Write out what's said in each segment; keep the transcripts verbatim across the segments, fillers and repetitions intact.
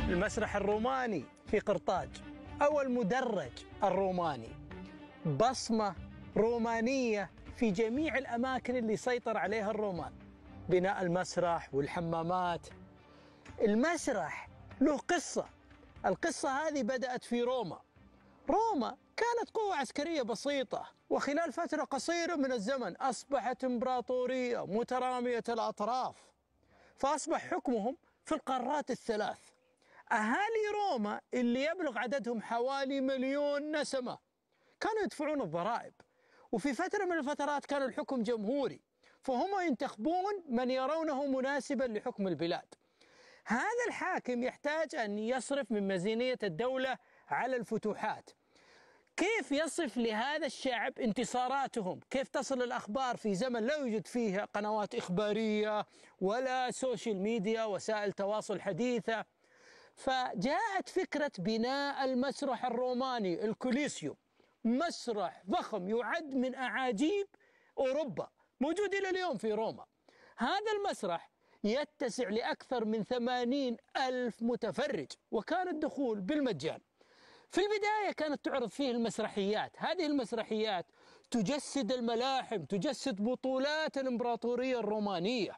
المسرح الروماني في قرطاج أو المدرج الروماني، بصمة رومانية في جميع الأماكن اللي سيطر عليها الرومان. بناء المسرح والحمامات. المسرح له قصة، القصة هذه بدأت في روما. روما كانت قوة عسكرية بسيطة، وخلال فترة قصيرة من الزمن أصبحت إمبراطورية مترامية الأطراف، فأصبح حكمهم في القارات الثلاث. أهالي روما اللي يبلغ عددهم حوالي مليون نسمة كانوا يدفعون الضرائب، وفي فترة من الفترات كان الحكم جمهوري، فهم ينتخبون من يرونه مناسبا لحكم البلاد. هذا الحاكم يحتاج أن يصرف من ميزانية الدولة على الفتوحات. كيف يصف لهذا الشعب انتصاراتهم؟ كيف تصل الأخبار في زمن لا يوجد فيه قنوات إخبارية ولا سوشيال ميديا وسائل تواصل حديثة؟ فجاءت فكرة بناء المسرح الروماني الكوليسيوم، مسرح ضخم يعد من أعاجيب أوروبا، موجود إلى اليوم في روما. هذا المسرح يتسع لأكثر من ثمانين ألف متفرج، وكان الدخول بالمجان. في البداية كانت تعرض فيه المسرحيات، هذه المسرحيات تجسد الملاحم، تجسد بطولات الإمبراطورية الرومانية،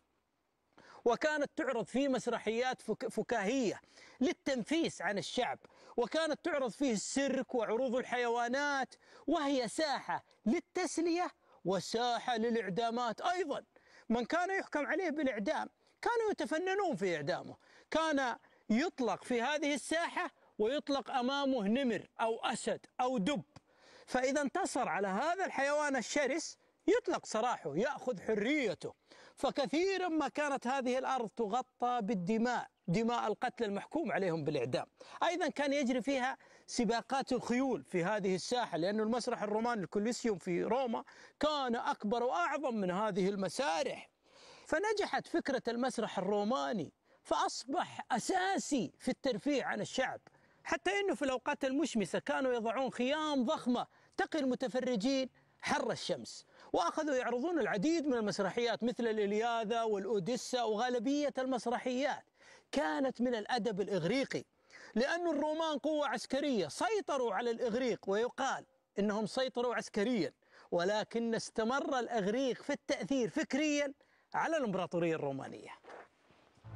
وكانت تعرض فيه مسرحيات فكاهية للتنفيس عن الشعب، وكانت تعرض فيه السيرك وعروض الحيوانات، وهي ساحة للتسلية وساحة للإعدامات أيضا. من كان يحكم عليه بالإعدام كانوا يتفننون في إعدامه، كان يطلق في هذه الساحة ويطلق أمامه نمر أو أسد أو دب، فإذا انتصر على هذا الحيوان الشرس يطلق سراحه، يأخذ حريته. فكثيرا ما كانت هذه الأرض تغطى بالدماء، دماء القتل المحكوم عليهم بالإعدام. أيضا كان يجري فيها سباقات الخيول في هذه الساحة، لأن المسرح الروماني الكوليسيوم في روما كان أكبر وأعظم من هذه المسارح. فنجحت فكرة المسرح الروماني، فأصبح أساسي في الترفيه عن الشعب، حتى أنه في الأوقات المشمسة كانوا يضعون خيام ضخمة تقي المتفرجين حر الشمس، وأخذوا يعرضون العديد من المسرحيات مثل الإلياذة والأوديسا، وغالبية المسرحيات كانت من الأدب الإغريقي، لأن الرومان قوة عسكرية سيطروا على الإغريق، ويقال إنهم سيطروا عسكريا، ولكن استمر الإغريق في التأثير فكريا على الإمبراطورية الرومانية.